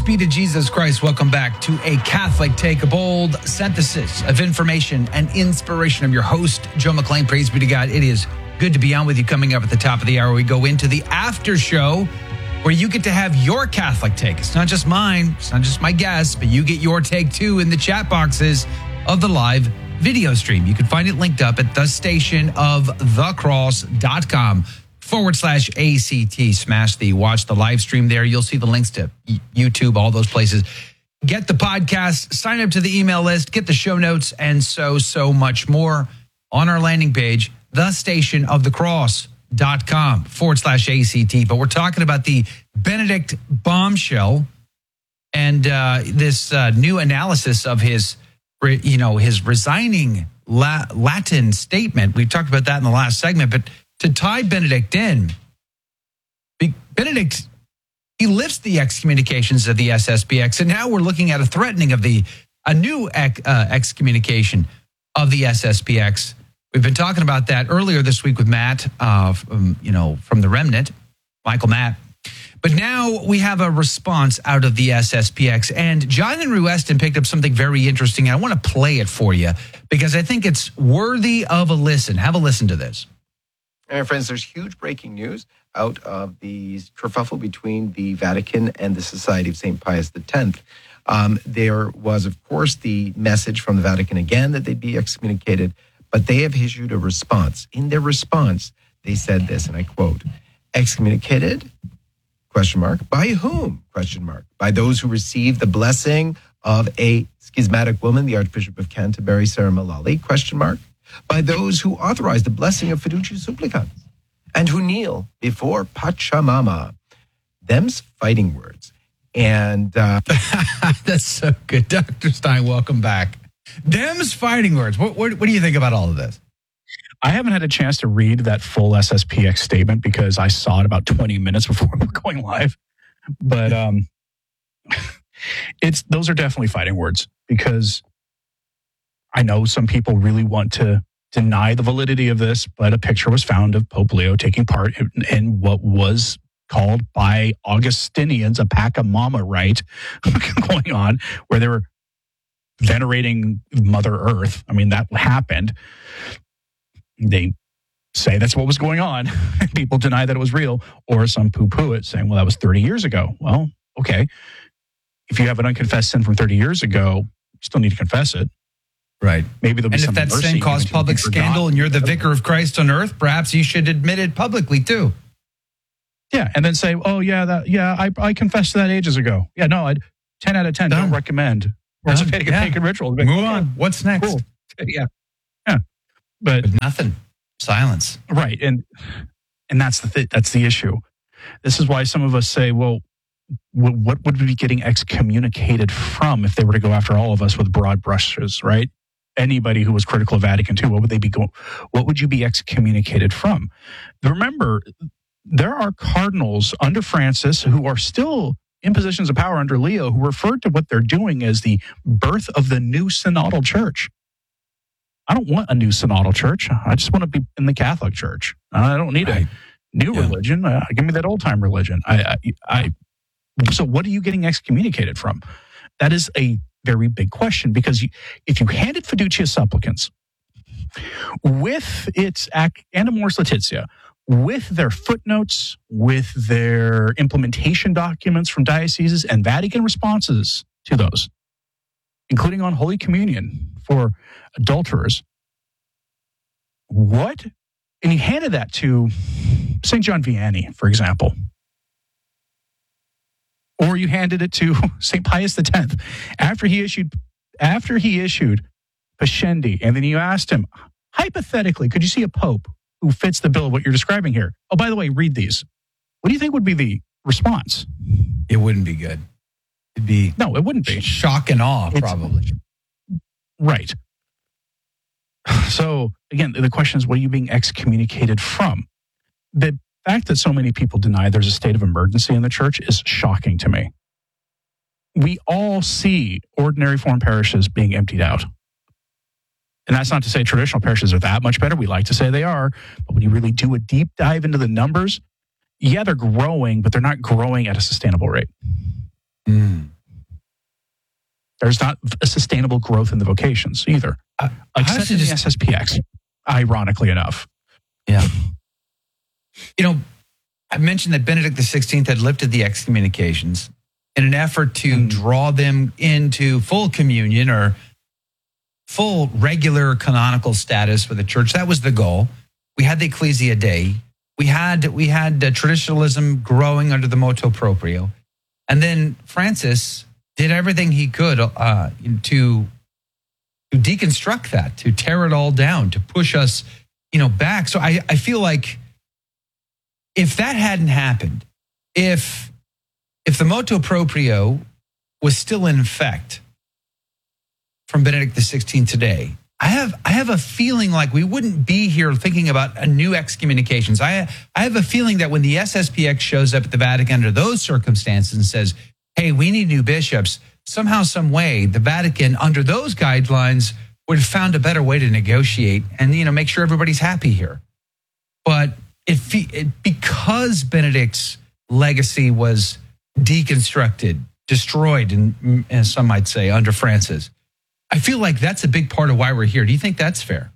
be to Jesus Christ. Welcome back to A Catholic Take, a bold synthesis of information and inspiration. I'm your host, Joe McClain. Praise be to God. It is good to be on with you. Coming up at the top of the hour, we go into the after show where you get to have your Catholic take. It's not just mine. It's not just my guess, but you get your take too in the chat boxes of the live video stream. You can find it linked up at thestationofthecross.com/ACT. Smash the watch the live stream there. You'll see the links to YouTube, all those places. Get the podcast, sign up to the email list, get the show notes, and so much more on our landing page, thestationofthecross.com/ACT. But we're talking about the Benedict bombshell and this new analysis of his resigning Latin statement. We talked about that in the last segment, but to tie Benedict in, Benedict, he lifts the excommunications of the SSPX, and now we're looking at a threatening of a new excommunication of the SSPX. We've been talking about that earlier this week with Matt, from the Remnant, Michael Matt. But now we have a response out of the SSPX, and John Henry Weston picked up something very interesting. I want to play it for you because I think it's worthy of a listen. Have a listen to this. All right, friends, there's huge breaking news out of the kerfuffle between the Vatican and the Society of St. Pius X. There was, of course, the message from the Vatican again that they'd be excommunicated, but they have issued a response. In their response, they said this, and I quote, "Excommunicated? ? By whom? ? By those who received the blessing of a schismatic woman, the Archbishop of Canterbury, Sarah Mullally? ? By those who authorized the blessing of fiducia supplicans and who kneel before Pachamama." Them's fighting words. And that's so good. Dr. Stein, welcome back. Them's fighting words. What do you think about all of this? I haven't had a chance to read that full SSPX statement because I saw it about 20 minutes before we were going live. But those are definitely fighting words because I know some people really want to deny the validity of this, but a picture was found of Pope Leo taking part in what was called by Augustinians a Pachamama rite going on, where they were venerating Mother Earth. I mean, that happened. They say that's what was going on. People deny that it was real, or some poo-poo it, saying, well, that was 30 years ago. Well, okay. If you have an unconfessed sin from 30 years ago, you still need to confess it. Right. Maybe there'll be some mercy. And if that sin caused public scandal and you're the vicar of Christ on earth, perhaps you should admit it publicly too. Yeah, and then say, oh, I confessed to that ages ago. Yeah, no, 10 out of 10, don't recommend. Or it's a pagan ritual. Move on. What's next? Cool. Yeah. But nothing. Silence. Right. And that's the issue. This is why some of us say, well, what would we be getting excommunicated from if they were to go after all of us with broad brushes, right? Anybody who was critical of Vatican II, what would you be excommunicated from? Remember, there are cardinals under Francis who are still in positions of power under Leo who referred to what they're doing as the birth of the new synodal church. I don't want a new synodal church. I just want to be in the Catholic Church. I don't need a new religion. Give me that old-time religion. So what are you getting excommunicated from? That is a very big question, because if you handed fiducia supplicans with its Amoris Laetitia, with their footnotes, with their implementation documents from dioceses and Vatican responses to those, including on Holy Communion for adulterers, and you handed that to St. John Vianney, for example, or you handed it to St. Pius X after he issued Pascendi, and then you asked him, hypothetically, could you see a pope who fits the bill of what you're describing here? Oh, by the way, read these. What do you think would be the response? It wouldn't be good. It'd be no, it wouldn't be shock and awe, probably. Right. So again, the question is, what are you being excommunicated from? The fact that so many people deny there's a state of emergency in the church is shocking to me. We all see ordinary foreign parishes being emptied out. And that's not to say traditional parishes are that much better. We like to say they are. But when you really do a deep dive into the numbers, yeah, they're growing, but they're not growing at a sustainable rate. There's not a sustainable growth in the vocations either. Except in the SSPX, ironically enough. Yeah. I mentioned that Benedict XVI had lifted the excommunications in an effort to draw them into full communion or full regular canonical status for the church. That was the goal. We had the Ecclesia Dei. We had traditionalism growing under the motu proprio. And then Francis did everything he could to deconstruct that, to tear it all down, to push us, back. So I feel like if that hadn't happened, if the motu proprio was still in effect from Benedict XVI today, I have a feeling like we wouldn't be here thinking about a new excommunications. I have a feeling that when the SSPX shows up at the Vatican under those circumstances and says, hey, we need new bishops, somehow, some way, the Vatican under those guidelines would have found a better way to negotiate and make sure everybody's happy here. But because Benedict's legacy was deconstructed, destroyed, and as some might say, under Francis, I feel like that's a big part of why we're here. Do you think that's fair?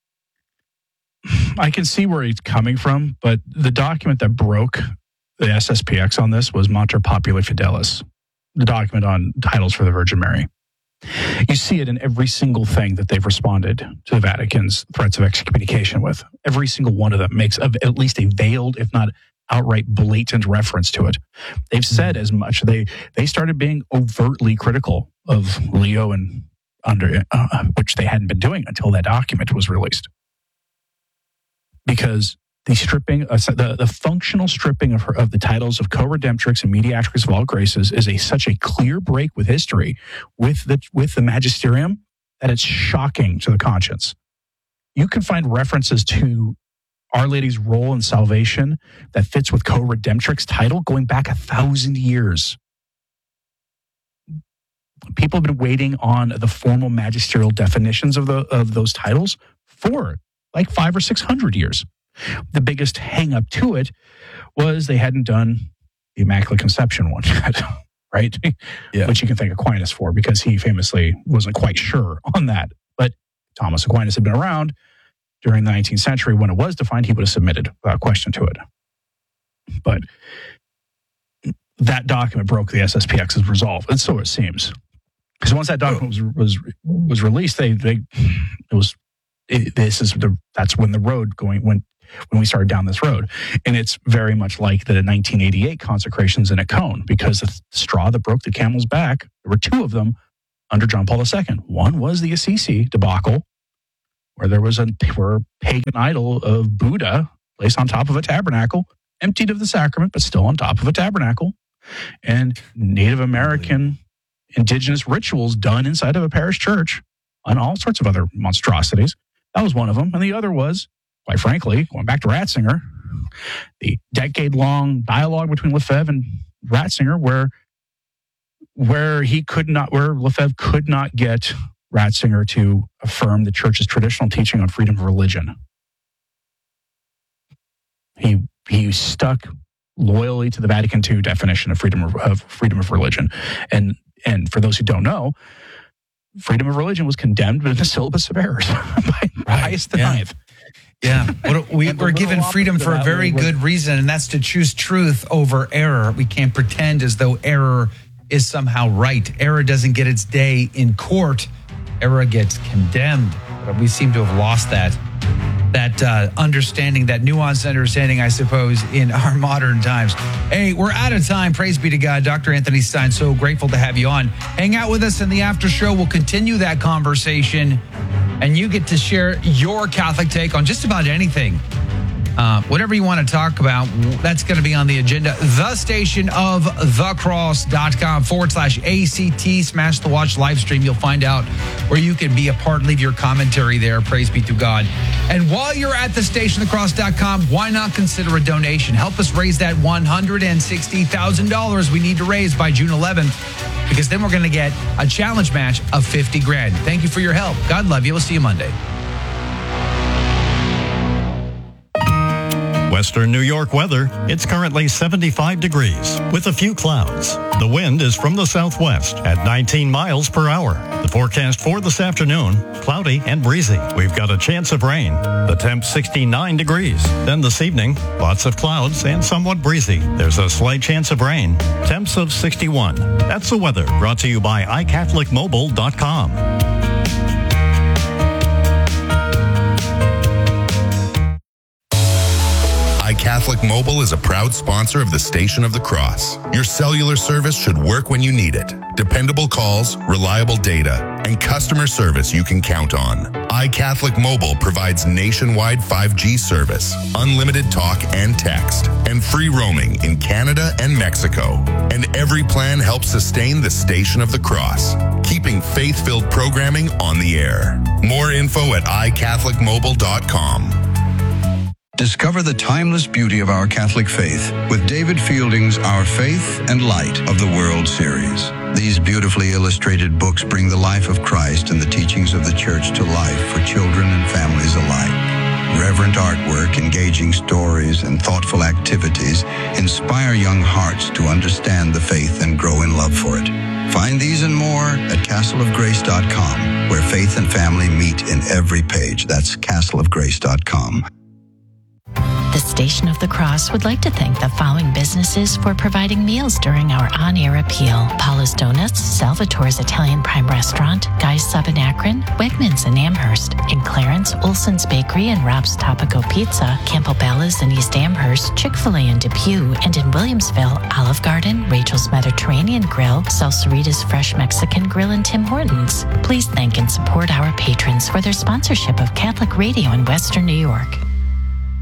I can see where he's coming from, but the document that broke the SSPX on this was Mater Populi Fidelis, the document on titles for the Virgin Mary. You see it in every single thing that they've responded to the Vatican's threats of excommunication with. Every single one of them makes at least a veiled, if not outright blatant reference to it. They've said as much. They started being overtly critical of Leo and which they hadn't been doing until that document was released. Because the stripping, the functional stripping of the titles of co-redemptrix and mediatrix of all graces is such a clear break with history, with the magisterium, that it's shocking to the conscience. You can find references to Our Lady's role in salvation that fits with co-redemptrix title going back 1,000 years. People have been waiting on the formal magisterial definitions of those titles for like 500 or 600 years. The biggest hang up to it was they hadn't done the Immaculate Conception one yet, right? Yeah. Which you can thank Aquinas for, because he famously wasn't quite sure on that. But Thomas Aquinas had been around during the 19th century. When it was defined, he would have submitted without question to it. But that document broke the SSPX's resolve, and so it seems. Because once that document was released, that's when the road when we started down this road. And it's very much like the 1988 consecrations in Icone, because the straw that broke the camel's back, there were two of them under John Paul II. One was the Assisi debacle, where there was a pagan idol of Buddha placed on top of a tabernacle, emptied of the sacrament, but still on top of a tabernacle, and Native American indigenous rituals done inside of a parish church, and all sorts of other monstrosities. That was one of them. And the other was, quite frankly, going back to Ratzinger, the decade-long dialogue between Lefebvre and Ratzinger, where Lefebvre could not get Ratzinger to affirm the church's traditional teaching on freedom of religion. He stuck loyally to the Vatican II definition of freedom of religion. And for those who don't know, freedom of religion was condemned in the Syllabus of Errors by Pius IX. Yeah, we're given freedom for a very good reason, and that's to choose truth over error. We can't pretend as though error is somehow right. Error doesn't get its day in court. Error gets condemned. But we seem to have lost that understanding, that nuanced understanding, I suppose, in our modern times. Hey, we're out of time. Praise be to God. Dr. Anthony Stine, so grateful to have you on. Hang out with us in the after show. We'll continue that conversation, and you get to share your Catholic take on just about anything. Whatever you want to talk about, that's going to be on the agenda. The station of thecross.com/ACT. Smash the watch live stream. You'll find out where you can be a part. Leave your commentary there. Praise be to God. And while you're at the station, thecross.com, why not consider a donation? Help us raise that $160,000 we need to raise by June 11th, because then we're going to get a challenge match of $50,000. Thank you for your help. God love you. We'll see you Monday. Western New York weather, it's currently 75 degrees with a few clouds. The wind is from the southwest at 19 miles per hour. The forecast for this afternoon, cloudy and breezy. We've got a chance of rain. The temp 69 degrees. Then this evening, lots of clouds and somewhat breezy. There's a slight chance of rain. Temps of 61. That's the weather brought to you by iCatholicMobile.com. iCatholic Mobile is a proud sponsor of the Station of the Cross. Your cellular service should work when you need it. Dependable calls, reliable data, and customer service you can count on. iCatholic Mobile provides nationwide 5G service, unlimited talk and text, and free roaming in Canada and Mexico. And every plan helps sustain the Station of the Cross, keeping faith-filled programming on the air. More info at iCatholicMobile.com. Discover the timeless beauty of our Catholic faith with David Fielding's Our Faith and Light of the World series. These beautifully illustrated books bring the life of Christ and the teachings of the Church to life for children and families alike. Reverent artwork, engaging stories, and thoughtful activities inspire young hearts to understand the faith and grow in love for it. Find these and more at castleofgrace.com, where faith and family meet in every page. That's castleofgrace.com. The Station of the Cross would like to thank the following businesses for providing meals during our on-air appeal: Paula's Donuts, Salvatore's Italian Prime Restaurant, Guy's Sub in Akron, Wegmans in Amherst, in Clarence, Olson's Bakery and Rob's Topico Pizza, Campbell-Bella's in East Amherst, Chick-fil-A in Depew, and in Williamsville, Olive Garden, Rachel's Mediterranean Grill, Salsarita's Fresh Mexican Grill, and Tim Hortons. Please thank and support our patrons for their sponsorship of Catholic Radio in Western New York.